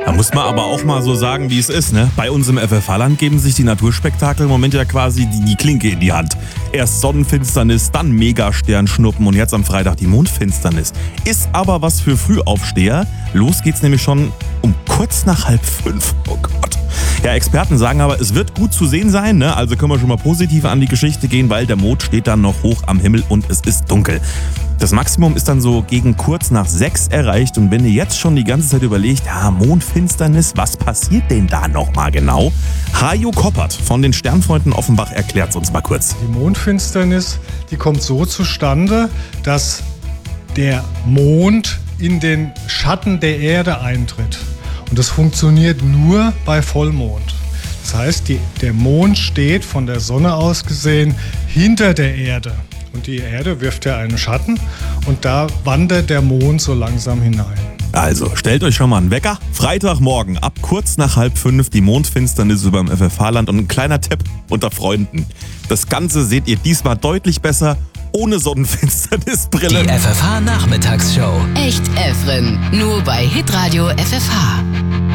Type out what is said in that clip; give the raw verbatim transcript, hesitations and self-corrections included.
Da muss man aber auch mal so sagen, wie es ist, ne? Bei uns im F F H-Land geben sich die Naturspektakel im Moment ja quasi die, die Klinke in die Hand. Erst Sonnenfinsternis, dann Megasternschnuppen und jetzt am Freitag die Mondfinsternis. Ist aber was für Frühaufsteher. Los geht's nämlich schon um kurz nach halb fünf. Oh Gott. Ja, Experten sagen aber, es wird gut zu sehen sein, ne? Also können wir schon mal positiv an die Geschichte gehen, weil der Mond steht dann noch hoch am Himmel und es ist dunkel. Das Maximum ist dann so gegen kurz nach sechs erreicht und wenn ihr jetzt schon die ganze Zeit überlegt, ja, Mondfinsternis, was passiert denn da nochmal genau? Hajo Koppert von den Sternfreunden Offenbach erklärt es uns mal kurz. Die Mondfinsternis, die kommt so zustande, dass der Mond in den Schatten der Erde eintritt. Und das funktioniert nur bei Vollmond. Das heißt, die, der Mond steht von der Sonne aus gesehen hinter der Erde. Und die Erde wirft ja einen Schatten und da wandert der Mond so langsam hinein. Also, stellt euch schon mal einen Wecker. Freitagmorgen ab kurz nach halb fünf die Mondfinsternis über dem F F H-Land. Und ein kleiner Tipp unter Freunden. Das Ganze seht ihr diesmal deutlich besser ohne Sonnenfinsternisbrille. Die F F H-Nachmittagsshow. Echt Efren. Nur bei Hitradio F F H.